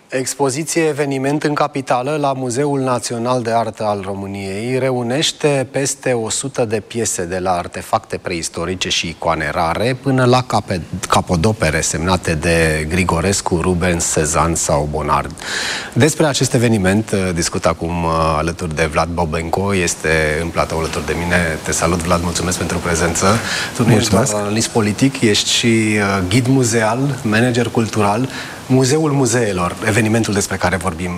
Expoziție eveniment în capitală la Muzeul Național de Artă al României reunește peste 100 de piese de la artefacte preistorice și icoane rare până la capodopere semnate de Grigorescu, Rubens, Cezanne sau Bonard. Despre acest eveniment discut acum alături de Vlad Bobenco, este în platou alături de mine. Te salut, Vlad, mulțumesc pentru prezență. Tu nu ești doar analist politic, ești și ghid muzeal, manager cultural. Muzeul Muzeelor, evenimentul despre care vorbim,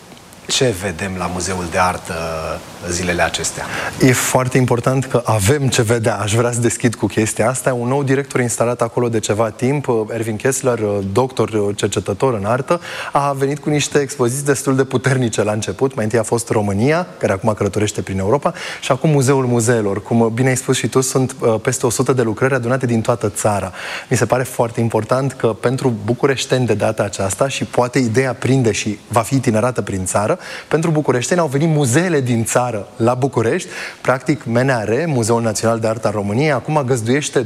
ce vedem la Muzeul de Artă zilele acestea? E foarte important că avem ce vedea. Aș vrea să deschid cu chestia asta. Un nou director instalat acolo de ceva timp, Erwin Kessler, doctor, cercetător în artă, a venit cu niște expoziții destul de puternice la început. Mai întâi a fost România, care acum călătorește prin Europa, și acum Muzeul Muzeelor. Cum bine ai spus și tu, sunt peste 100 de lucrări adunate din toată țara. Mi se pare foarte important că pentru bucureșteni de data aceasta, și poate ideea prinde și va fi itinerată prin țară, pentru bucureșteni au venit muzeele din țară la București. Practic, MNAR, Muzeul Național de Artă al României, acum găzduiește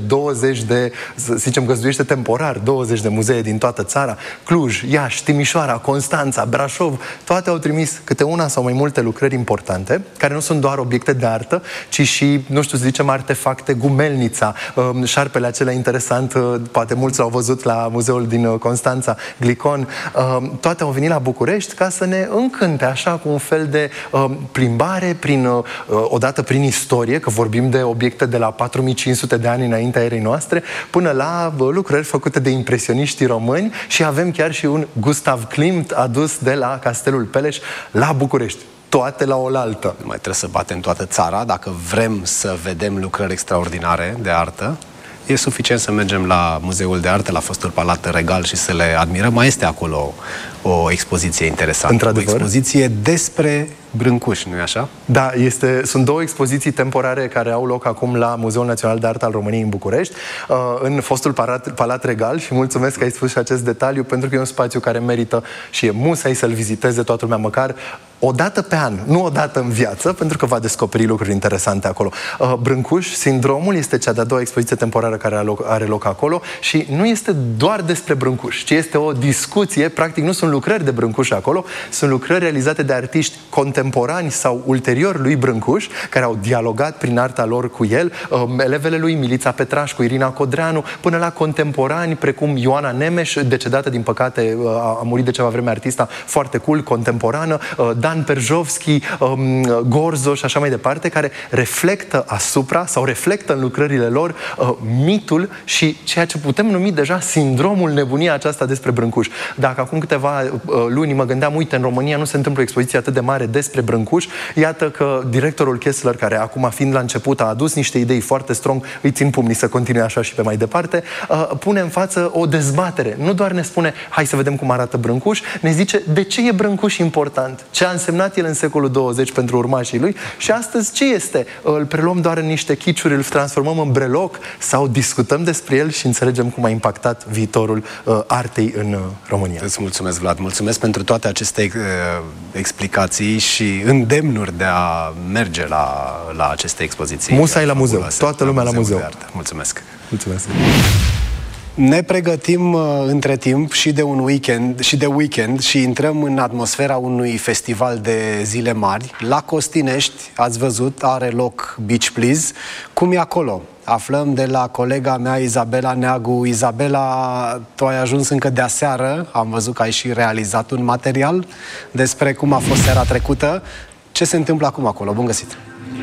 găzduiește temporar 20 de muzee din toată țara. Cluj, Iași, Timișoara, Constanța, Brașov, toate au trimis câte una sau mai multe lucrări importante, care nu sunt doar obiecte de artă, ci și, nu știu, să zicem, artefacte, Gumelnița, șarpele acela interesant, poate mulți l-au văzut la muzeul din Constanța, Glicon, toate au venit la București ca să ne încânte așa cu un fel de plimbare odată prin istorie, că vorbim de obiecte de la 4500 de ani înaintea erei noastre, până la lucrări făcute de impresioniștii români, și avem chiar și un Gustav Klimt adus de la Castelul Peleș la București. Toate la oaltă. Nu mai trebuie să batem toată țara dacă vrem să vedem lucrări extraordinare de artă. E suficient să mergem la Muzeul de Artă, la fostul Palat Regal, și să le admirăm. Mai este acolo o expoziție interesantă. Într-adevăr. O expoziție despre Brâncuși, nu-i așa? Da, sunt două expoziții temporare care au loc acum la Muzeul Național de Artă al României în București, în fostul Palat Regal, și mulțumesc că ai spus și acest detaliu, pentru că e un spațiu care merită și e musai să-l viziteze toată lumea, măcar o dată pe an, nu o dată în viață, pentru că va descoperi lucruri interesante acolo. Brâncuși, sindromul, este cea de-a doua expoziție temporară care are loc acolo, și nu este doar despre Brâncuși, ci este o discuție. Practic nu sunt lucrări de Brâncuși acolo, sunt lucrări realizate de artiști contemporani sau ulterior lui Brâncuși, care au dialogat prin arta lor cu el, elevele lui Milița Petrașcu, Irina Codreanu, până la contemporani precum Ioana Nemes, decedată din păcate, a murit de ceva vreme, artista foarte cool, contemporană, Dan Perjovski, Gorzo și așa mai departe, care reflectă în lucrările lor mitul și ceea ce putem numi deja sindromul, nebunia aceasta despre Brâncuși. Dacă acum câteva luni mă gândeam, uite, în România nu se întâmplă o expoziție atât de mare despre Brâncuși, iată că directorul Kessler, care acum fiind la început a adus niște idei foarte strong, îi țin pumnii să continue așa și pe mai departe, pune în față o dezbatere. Nu doar ne spune, hai să vedem cum arată Brâncuși, ne zice de ce e Brâncuși important, ce a însemnat el în secolul 20 pentru urmașii lui, și astăzi ce este? Îl preluăm doar în niște chiciuri, îl transformăm în breloc, sau discutăm despre el și înțelegem cum a impactat viitorul artei în România? Îți mulțumesc, Vlad. Mulțumesc pentru toate aceste explicații și îndemnuri de a merge la aceste expoziții. Musai la muzeu. Toată lumea la muzeu. Mulțumesc. Mulțumesc. Ne pregătim între timp și de un weekend și intrăm în atmosfera unui festival de zile mari. La Costinești, ați văzut, are loc Beach Please. Cum e acolo? Aflăm de la colega mea, Izabela Neagu. Izabela, tu ai ajuns încă de aseară, am văzut că ai și realizat un material despre cum a fost seara trecută. Ce se întâmplă acum acolo? Bun găsit!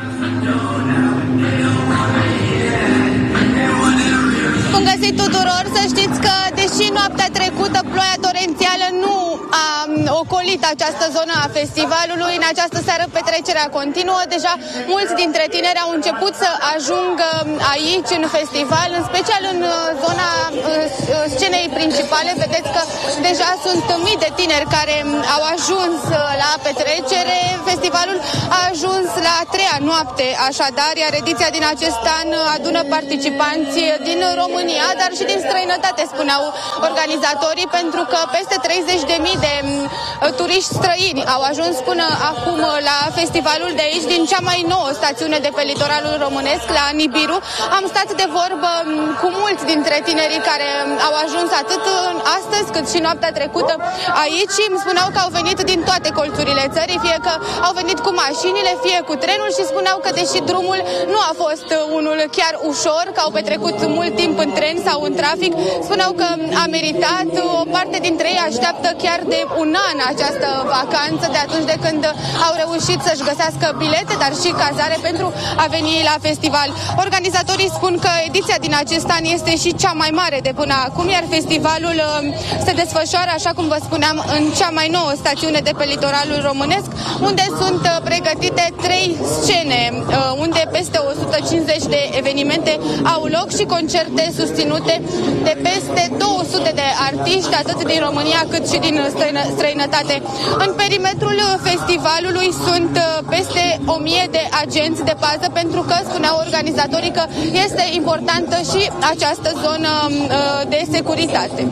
Bun găsit tuturor! Să știți că, deși noaptea trecută ploaia torențială nu a ocolit această zonă a festivalului, în această seară petrecerea continuă. Deja mulți dintre tineri au început să ajungă aici, în festival, în special în zona scenei principale. Vedeți că deja sunt mii de tineri care au ajuns la petrecere. Festivalul a ajuns la a treia noapte, așadar, iar ediția din acest an adună participanți din România, dar și din străinătate, spuneau organizatorii, pentru că peste 30.000 de turiști străini au ajuns până acum la festivalul de aici, din cea mai nouă stațiune de pe litoralul românesc, la Nibiru. Am stat de vorbă cu mulți dintre tinerii care au ajuns atât astăzi cât și noaptea trecută aici și îmi spuneau că au venit din toate colțurile țării, fie că au venit cu mașinile, fie cu trenul și spuneau că deși drumul nu a fost unul chiar ușor, că au petrecut mult timp în tren sau în trafic, spuneau că a meritat. O parte dintre ei așteaptă chiar de un an această vacanță, de atunci de când au reușit să-și găsească bilete, dar și cazare pentru a veni la festival. Organizatorii spun că ediția din acest an este și cea mai mare de până acum, iar festivalul se desfășoară, așa cum vă spuneam, în cea mai nouă stațiune de pe litoralul românesc, unde sunt pregătite 3 scene, unde peste 150 de evenimente au loc și concerte susținute de peste 200 de artiști, atât din România cât și din străinătate. În perimetrul festivalului sunt peste 1000 de agenți de pază, pentru că spuneau organizatorii că este importantă și această zonă de securitate.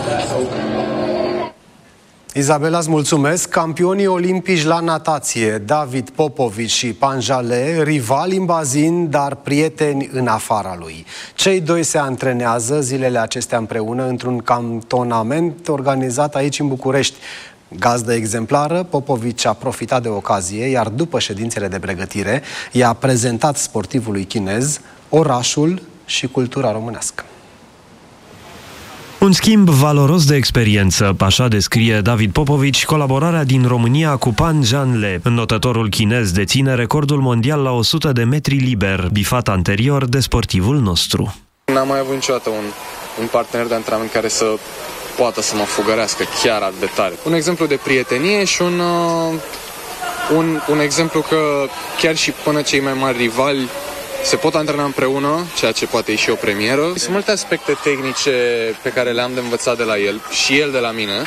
Izabela, îți mulțumesc. Campionii olimpici la natație, David Popovici și Panjale, rivali în bazin, dar prieteni în afara lui. Cei doi se antrenează zilele acestea împreună într-un cantonament organizat aici în București. Gazdă exemplară, Popovici a profitat de ocazie, iar după ședințele de pregătire i-a prezentat sportivului chinez orașul și cultura românească. Un schimb valoros de experiență, așa descrie David Popovici colaborarea din România cu Pan Zhanle. Înnotătorul chinez deține recordul mondial la 100 de metri liber, bifat anterior de sportivul nostru. N-am mai avut niciodată un partener de antrenament care să poată să mă fugărească chiar atât de tare. Un exemplu de prietenie și un exemplu că chiar și până cei mai mari rivali se pot antrena împreună, ceea ce poate e și o premieră. Sunt multe aspecte tehnice pe care le-am de învățat de la el și el de la mine.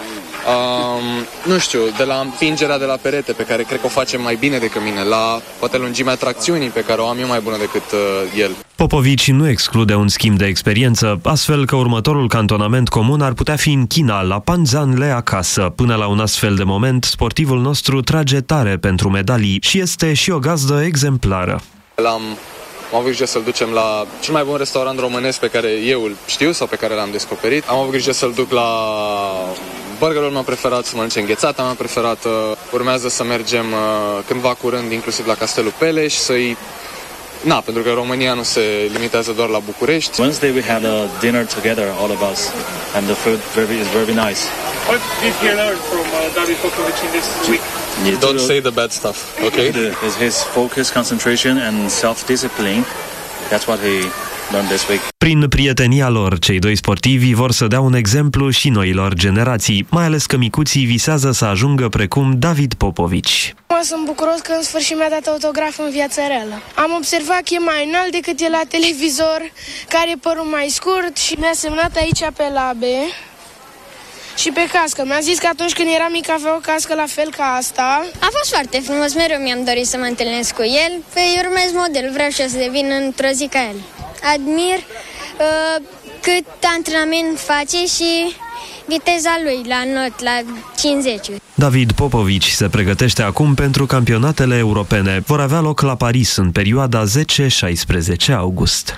Nu știu, de la împingerea de la perete, pe care cred că o face mai bine decât mine, la poate lungimea tracțiunii, pe care o am eu mai bună decât el. Popovici nu exclude un schimb de experiență, astfel că următorul cantonament comun ar putea fi în China, la Pan Zhanle acasă. Până la un astfel de moment, sportivul nostru trage tare pentru medalii și este și o gazdă exemplară. Am avut grijă să-l ducem la cel mai bun restaurant românesc pe care eu îl știu sau pe care l-am descoperit. Am avut grijă să-l duc la burgerul meu preferat, să mănânce înghețata mea preferată. Urmează să mergem cândva curând, inclusiv la Castelul Peleș, pentru că România nu se limitează doar la București. Wednesday we had a dinner together, all of us, and the food is very nice. What did you learn from David Popovici in this week? Don't say the bad stuff, okay? His focus, concentration and self-discipline. That's what he learned this week. Prin prietenia lor, cei doi sportivi vor să dea un exemplu și noilor generații, mai ales că micuții visează să ajungă precum David Popovici. Sunt bucuros că în sfârșit mi-a dat autograf în viața reală. Am observat că e mai înalt decât e la televizor, care e părul mai scurt și mi-a semnat aici pe labe și pe cască. Mi-a zis că atunci când era mic avea o cască la fel ca asta. A fost foarte frumos, mereu mi-am dorit să mă întâlnesc cu el. Păi urmez model, vreau și eu să devin într-o zi ca el. Admir cât antrenament face și viteza lui la not, la 50. David Popovici se pregătește acum pentru campionatele europene. Vor avea loc la Paris în perioada 10-16 august.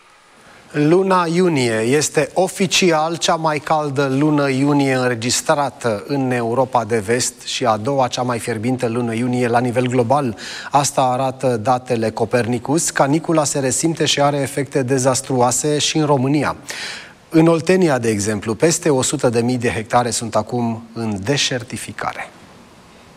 Luna iunie este oficial cea mai caldă lună iunie înregistrată în Europa de Vest și a doua cea mai fierbinte lună iunie la nivel global. Asta arată datele Copernicus. Canicula se resimte și are efecte dezastruoase și în România. În Oltenia, de exemplu, peste 100.000 de hectare sunt acum în deșertificare.